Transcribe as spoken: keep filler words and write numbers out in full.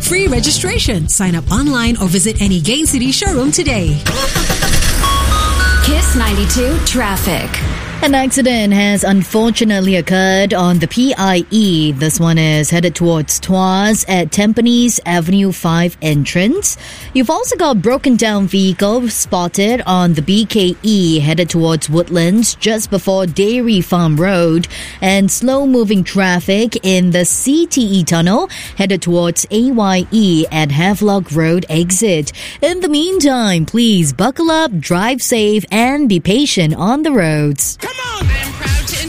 Free registration. Sign up online or visit any Gain City showroom today. Kiss ninety-two Traffic. An accident has unfortunately occurred on the P I E. This one is headed towards Tuas at Tampines Avenue five entrance. You've also got broken down vehicle spotted on the B K E headed towards Woodlands just before Dairy Farm Road, and slow moving traffic in the C T E tunnel headed towards A Y E at Havelock Road exit. In the meantime, please buckle up, drive safe, and be patient on the roads. Come on!